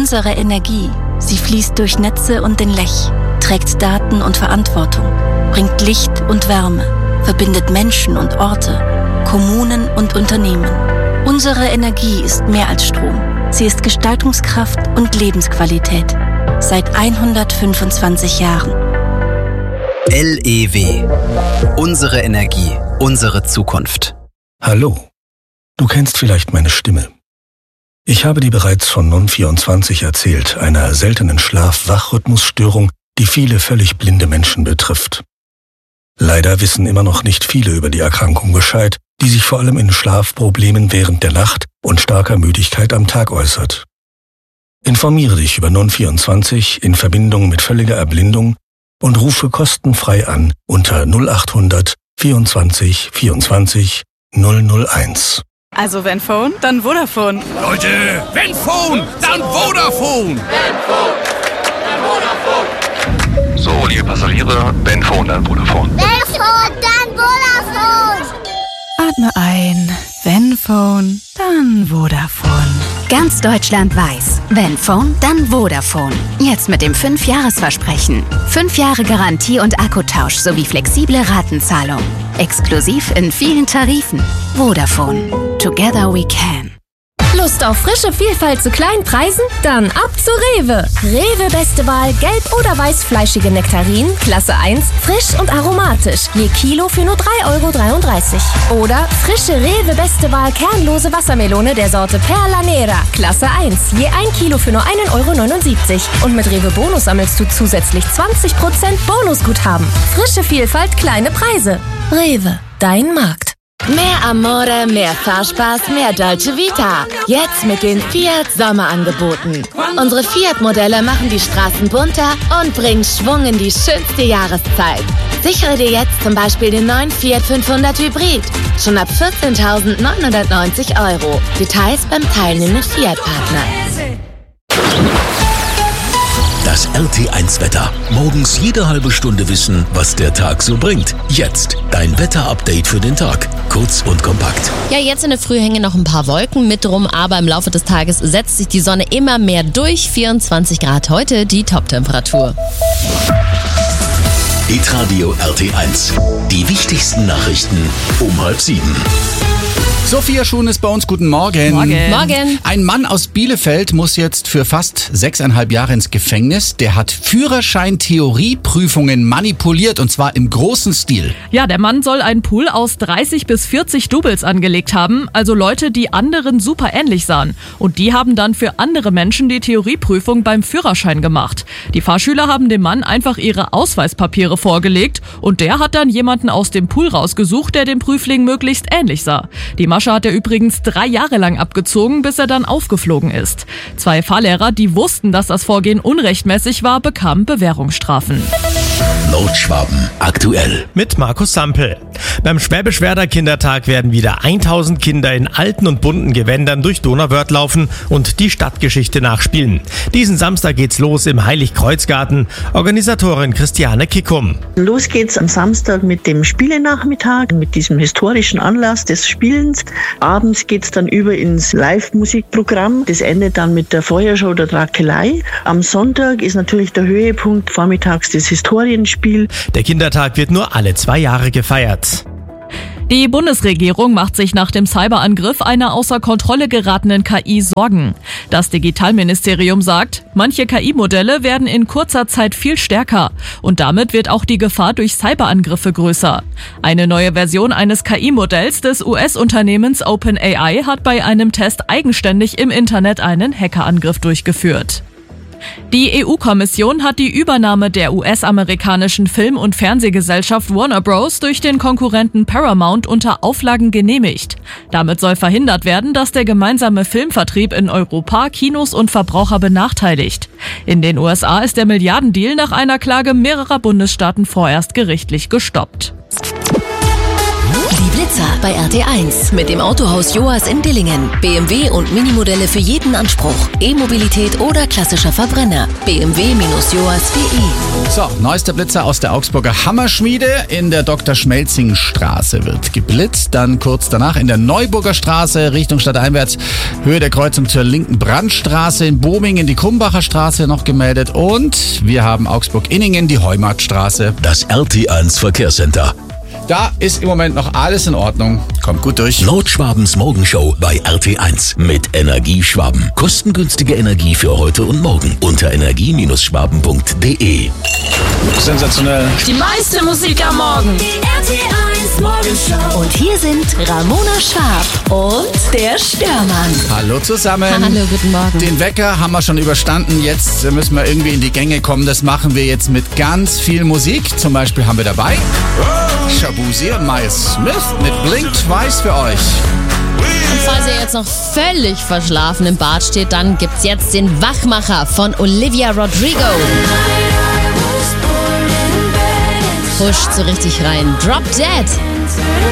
Unsere Energie, sie fließt durch Netze und den Lech, trägt Daten und Verantwortung, bringt Licht und Wärme, verbindet Menschen und Orte, Kommunen und Unternehmen. Unsere Energie ist mehr als Strom. Sie ist Gestaltungskraft und Lebensqualität. Seit 125 Jahren. LEW. Unsere Energie, unsere Zukunft. Hallo. Du kennst vielleicht meine Stimme. Ich habe dir bereits von Non24 erzählt, einer seltenen Schlaf-Wach-Rhythmusstörung, die viele völlig blinde Menschen betrifft. Leider wissen immer noch nicht viele über die Erkrankung Bescheid, die sich vor allem in Schlafproblemen während der Nacht und starker Müdigkeit am Tag äußert. Informiere dich über Non24 in Verbindung mit völliger Erblindung und rufe kostenfrei an unter 0800 24 24 001. Also wenn Phone, dann Vodafone. Leute, wenn Phone, dann Vodafone. So, liebe Passagiere, wenn Phone, dann Vodafone. Wenn Phone, dann Vodafone. Atme ein. Wenn Phone, dann Vodafone. Ganz Deutschland weiß, wenn Phone, dann Vodafone. Jetzt mit dem 5-Jahres-Versprechen. 5 Jahre Garantie und Akkutausch sowie flexible Ratenzahlung. Exklusiv in vielen Tarifen. Vodafone. Together we can. Lust auf frische Vielfalt zu kleinen Preisen? Dann ab zu Rewe. Rewe beste Wahl, gelb- oder weißfleischige Nektarinen, Klasse 1, frisch und aromatisch. Je Kilo für nur 3,33 €. Oder frische Rewe beste Wahl, kernlose Wassermelone der Sorte Perla Nera, Klasse 1. Je 1 Kilo für nur 1,79 €. Und mit Rewe Bonus sammelst du zusätzlich 20% Bonusguthaben. Frische Vielfalt, kleine Preise. Rewe, dein Markt. Mehr Amore, mehr Fahrspaß, mehr Dolce Vita. Jetzt mit den Fiat Sommerangeboten. Unsere Fiat-Modelle machen die Straßen bunter und bringen Schwung in die schönste Jahreszeit. Sichere dir jetzt zum Beispiel den neuen Fiat 500 Hybrid. Schon ab 14.990 €. Details beim teilnehmenden Fiat-Partner. Das RT1-Wetter. Morgens jede halbe Stunde wissen, was der Tag so bringt. Jetzt dein Wetter-Update für den Tag. Kurz und kompakt. Ja, jetzt in der Früh hängen noch ein paar Wolken mit rum, aber im Laufe des Tages setzt sich die Sonne immer mehr durch. 24 Grad heute die Top-Temperatur. Hitradio RT1. Die wichtigsten Nachrichten um 6:30. Sophia Schuhn ist bei uns. Guten Morgen. Morgen. Ein Mann aus Bielefeld muss jetzt für fast 6,5 Jahre ins Gefängnis. Der hat Führerschein-Theorieprüfungen manipuliert, und zwar im großen Stil. Ja, der Mann soll einen Pool aus 30 bis 40 Doubles angelegt haben, also Leute, die anderen super ähnlich sahen. Und die haben dann für andere Menschen die Theorieprüfung beim Führerschein gemacht. Die Fahrschüler haben dem Mann einfach ihre Ausweispapiere vorgelegt und der hat dann jemanden aus dem Pool rausgesucht, der dem Prüfling möglichst ähnlich sah. Die Masche hat er übrigens 3 Jahre lang abgezogen, bis er dann aufgeflogen ist. 2 Fahrlehrer, die wussten, dass das Vorgehen unrechtmäßig war, bekamen Bewährungsstrafen. Nordschwaben aktuell. Mit Markus Sampel. Beim Schwäbisch-Werder Kindertag werden wieder 1000 Kinder in alten und bunten Gewändern durch Donauwörth laufen und die Stadtgeschichte nachspielen. Diesen Samstag geht's los im Heiligkreuzgarten. Organisatorin Christiane Kickum. Los geht's am Samstag mit dem Spielenachmittag, mit diesem historischen Anlass des Spielens. Abends geht's dann über ins Live-Musikprogramm. Das endet dann mit der Feuershow der Drakelei. Am Sonntag ist natürlich der Höhepunkt vormittags das Historienspiel. Der Kindertag wird nur alle 2 Jahre gefeiert. Die Bundesregierung macht sich nach dem Cyberangriff einer außer Kontrolle geratenen KI Sorgen. Das Digitalministerium sagt, manche KI-Modelle werden in kurzer Zeit viel stärker und damit wird auch die Gefahr durch Cyberangriffe größer. Eine neue Version eines KI-Modells des US-Unternehmens OpenAI hat bei einem Test eigenständig im Internet einen Hackerangriff durchgeführt. Die EU-Kommission hat die Übernahme der US-amerikanischen Film- und Fernsehgesellschaft Warner Bros. Durch den Konkurrenten Paramount unter Auflagen genehmigt. Damit soll verhindert werden, dass der gemeinsame Filmvertrieb in Europa Kinos und Verbraucher benachteiligt. In den USA ist der Milliardendeal nach einer Klage mehrerer Bundesstaaten vorerst gerichtlich gestoppt. Blitzer bei RT1 mit dem Autohaus Joas in Dillingen. BMW und Minimodelle für jeden Anspruch. E-Mobilität oder klassischer Verbrenner. bmw-joas.de. So, neuester Blitzer aus der Augsburger Hammerschmiede. In der Dr.-Schmelzing-Straße wird geblitzt. Dann kurz danach in der Neuburger Straße Richtung Stadteinwärts. Höhe der Kreuzung zur linken Brandstraße. In Bomingen die Krumbacher Straße noch gemeldet. Und wir haben Augsburg-Inningen, die Heumarktstraße. Das RT1 Verkehrscenter. Da ist im Moment noch alles in Ordnung. Kommt gut durch. Nordschwabens Morgenshow bei RT1 mit Energieschwaben. Kostengünstige Energie für heute und morgen unter energie-schwaben.de. Sensationell. Die meiste Musik am Morgen. Die RT1 Morgenshow. Und hier sind Ramona Schwab und der Störmann. Hallo zusammen. Hallo, guten Morgen. Den Wecker haben wir schon überstanden. Jetzt müssen wir irgendwie in die Gänge kommen. Das machen wir jetzt mit ganz viel Musik. Zum Beispiel haben wir dabei Shabuzi und Miles Smith mit Blink Twice für euch. Und falls ihr jetzt noch völlig verschlafen im Bad steht, dann gibt's jetzt den Wachmacher von Olivia Rodrigo. Huscht so richtig rein. Drop Dead.